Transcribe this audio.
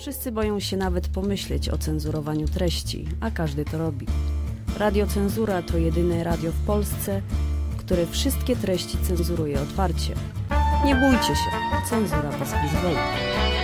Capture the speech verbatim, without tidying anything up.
Wszyscy boją się nawet pomyśleć o cenzurowaniu treści, a każdy to robi. Radio Cenzura to jedyne radio w Polsce, które wszystkie treści cenzuruje otwarcie. Nie bójcie się, cenzura was wyzwoli.